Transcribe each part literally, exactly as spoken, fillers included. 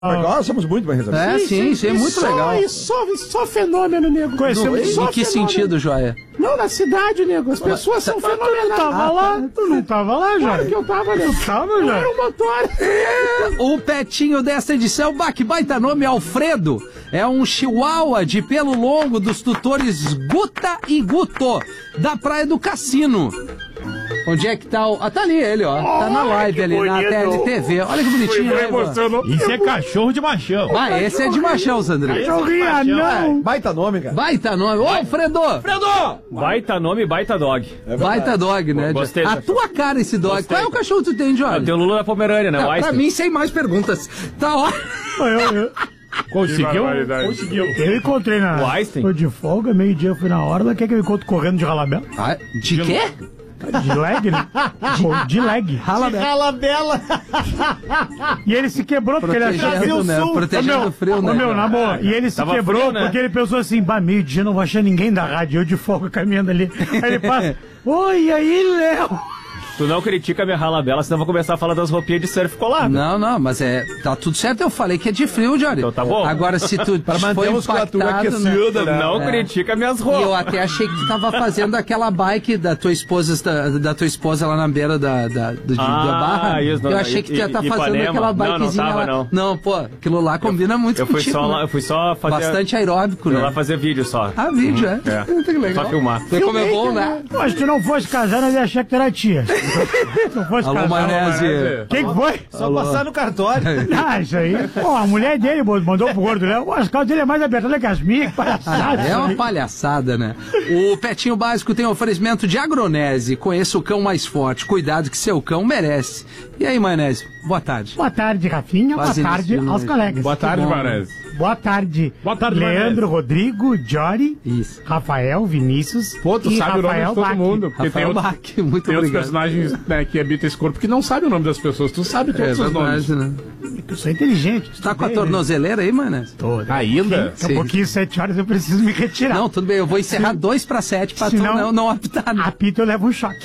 Nós somos muito bem resolvidos. É, sim, sim, é muito só, legal. E só, e só fenômeno, nego. Conhecemos só em que fenômeno. sentido, Joia? Não, na cidade, nego. As pessoas são fenomenais. Tu não tava lá? Tu não tava lá, Claro Joia? que eu tava, nego. Tu tava, Eu Joia? era um motor. O petinho dessa edição, bah, que baita nome, Alfredo. É um chihuahua de pelo longo dos tutores Guta e Guto, da Praia do Cassino. Onde é que tá o... Ah, tá ali ele, ó. Tá na live ali, na T L T V. Olha que bonitinho, né, Ivan? Isso é cachorro de machão. Ah, esse é de machão, Sandrinho. Cachorrinha, não. Baita nome, cara. Baita nome. Ô, Alfredo! Baita nome, baita dog. Baita dog, né? Gostei A dessa. tua cara esse dog. Gostei. Qual é o cachorro que tu tem, Johnny? Eu tenho o Lula da Pomerânia, né? Ah, O pra Einstein. mim, sem mais perguntas. Tá ó. Conseguiu? Conseguiu. Eu encontrei na... O Einstein? Tô de folga, meio-dia eu fui na orla. Quer que eu encontre correndo de ralabela? Ah, de quê? De leg, né? De, de leg. Ralabela. E ele se quebrou porque ele achou que... Protegendo, né? Protegendo o frio, né? Ô, meu, na boa. E ele se Tava quebrou frio, né? porque ele pensou assim, bah, meio-dia não vou achar ninguém da rádio. Eu de folga caminhando ali. Aí ele passa, oi, e aí, Léo? Tu não critica a minha ralabela, senão eu vou começar a falar das roupinhas de surf colado. Não, não, mas é. Tá tudo certo, eu falei que é de frio, Johnny. Então tá bom. Agora, se tu Pra manter foi a musculatura impactado, né? aquecida, né? Não É. critica minhas E roupas. eu até achei que tu tava fazendo aquela bike da tua esposa, da, da tua esposa lá na beira da, da, do- Ah, da barra. isso, não, eu achei que tu ia I- estar I- fazendo Ipanema. aquela Não, não bikezinha tava, lá. não. Não, pô, aquilo lá combina muito Eu fui contigo. só né? lá, eu fui só fazer. Bastante aeróbico, Fui né? lá fazer vídeo só. Ah, vídeo, é. É. Muito legal. Só filmar. Vê como é bom, né? Mas se tu não fosse casar, nós ia achar que tu era tia. Se não fosse Alô, casar... maionese. Quem que foi? Só passar no cartório. Ah, isso aí. Pô, a mulher dele mandou pro gordo Léo. As calças dele é mais aberta que as minhas, que palhaçada. É uma palhaçada, né? O Petinho Básico tem oferecimento de Agronese. Conheça o cão mais forte. Cuidado que seu cão merece. E aí, maionese? Boa tarde. Boa tarde, Rafinha. Quase Boa tarde início, aos né? colegas. Boa tarde, bom, Maionese. Boa tarde. Boa tarde, Leandro, Rodrigo, Jory, Isso. Rafael, Vinícius. Pô, tu e sabe o nome Rafael de todo Bach. mundo. Porque Rafael tem, outros, Bach, muito tem outros obrigado. personagens, né, que habitam esse corpo que não sabem o nome das pessoas. Tu sabe É todos os nomes. verdade, né? Eu sou inteligente. Tá com a estudei, tornozeleira aí, maionese? né? Tô, né? Ainda? Daqui a Sim. pouquinho, sete horas, eu preciso me retirar. Não, tudo bem. Eu vou encerrar dois pra sete pra tu Senão- não, não apitar. né? Apito, eu levo um choque.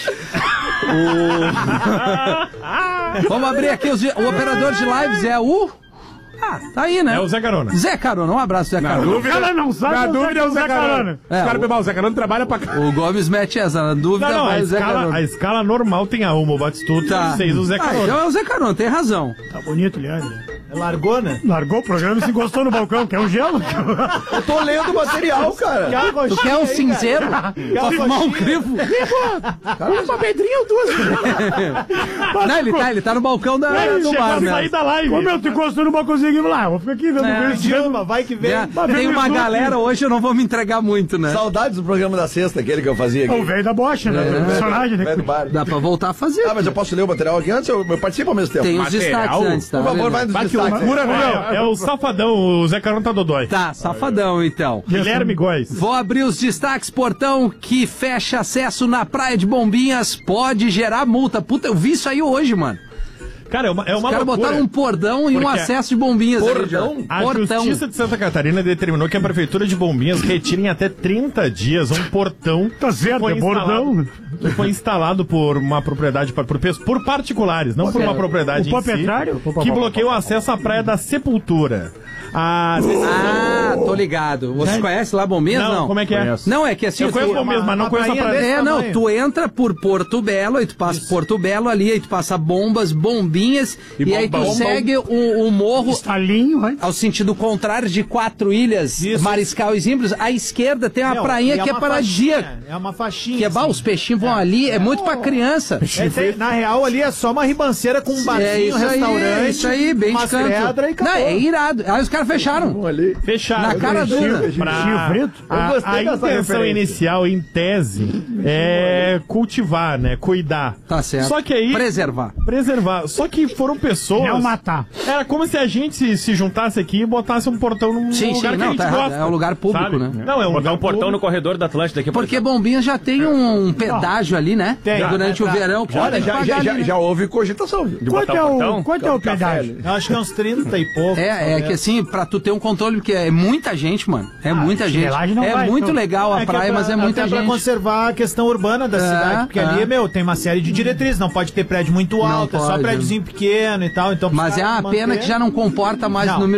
Vamos abrir aqui. Os, o operador de lives é o... Ah, tá aí, né? É o Zé Carona. Zé Carona. Um abraço, Zé Na Carona. dúvida, Ela não sabe, na não dúvida é o sabe Zé Carona. É, Os caras o- pensam, o Zé Carona trabalha pra cá. O Gomes mete essa. Na dúvida, Não, não, a vai o Zé escala, Carona. a escala normal tem a uma, o Batistuta, Tá. seis, o Zé Ah, Carona. então é o Zé Carona, tem razão. Tá bonito, Leandro. Largou, né? Largou o programa e se encostou no balcão, quer um gelo? Eu tô lendo o material, cara. Tu quer um cinzeiro? Pra fumar um crivo? Uma pedrinha ou duas? Não, ele tá, ele tá no balcão da, do bar, né? sair da live. Ô, meu, tu encostou no balcãozinho lá, vou ficar aqui vendo É, esse vendo. Idioma, vai que vem. É, tem uma galera hoje, eu não vou me entregar muito, né? Saudades do programa da sexta, aquele que eu fazia O aqui. velho da bocha, né? É. O personagem, né? Velho do bar. Dá pra voltar a fazer. Ah, mas eu posso ler o material aqui antes? Eu, eu participo ao mesmo tempo. Tem os Material? destaques antes, tá? Por favor, vai nos Vai que destaques. loucura, meu. É o safadão, o Zé Carona tá dodói. Tá, safadão então. Guilherme Góes. Vou abrir os destaques, portão que fecha acesso na Praia de Bombinhas pode gerar multa. Puta, eu vi isso aí hoje, mano. Cara, é uma, é Os uma caras loucura. botaram um pordão e um Porque- acesso de bombinhas. ali, Pordão? já. A Portão. Justiça de Santa Catarina determinou que a Prefeitura de Bombinhas retire em até trinta dias um portão Tá certo, foi é bordão. instalado- que foi instalado por uma propriedade, por, por, por particulares, não por uma propriedade o em si, proprietário? que bloqueia o acesso à Praia da Sepultura. A Ah, tô ligado. Vocês conhecem lá Bombinhas? não, Não, como é que é? Não, é que assim... Eu conheço tu- Bombinhas, mas não uma conheço a prainha praia. desse É, não, tamanho. tu entra por Porto Belo, aí tu passa Porto Belo ali, aí tu passa Bombas, Bombinhas, e, aí tu bomba, segue o, o morro Estalinho, vai. ao sentido contrário de Quatro Ilhas, Mariscal e Zimbros. À esquerda tem uma Não, prainha e que é uma paradisíaca. faixinha, É uma faixinha. Que é, bah, assim. os peixinhos vão ali, é muito pra criança. É, tem- na real, ali é só uma ribanceira com um barzinho, É isso aí, restaurante. é isso aí, bem de umas canto. pedras e acabou. Não, é irado. Aí os caras fecharam. Fecharam. Na cara dura. Peixinho frito. A, Eu gostei a dessa intenção referência. inicial, em tese, é cultivar, né? Cuidar. Tá certo. Só que aí... Preservar. Preservar. Só que foram pessoas... Não matar. Era como se a gente se, se juntasse aqui e botasse um portão num Sim, lugar sim, que não, a gente tá errado. gosta. É um lugar público, sabe? né? Não, é um Botar lugar um portão no público. corredor da Atlântida aqui. por Porque exemplo. Bombinhas já tem um pedágio ali, né? Tem. Durante Já, o já. verão. que Olha, tem que já, pagar já, ali, já, né? já houve cogitação, viu? De Quanto botar é o portão? o, quanto é o Café pedágio? ali. Eu acho que é uns trinta e pouco. É, é que assim, pra tu ter um controle, porque é muita gente, mano. É muita gente. chinelagem não É vai, muito então. legal a É que praia, é pra- mas é muita até gente. pra conservar a questão urbana da É, cidade, porque é. ali, meu, tem uma série de diretrizes, não pode ter prédio muito Não alto, é só pode. prédiozinho pequeno e tal, então... Mas é uma pena que já não comporta mais Não. número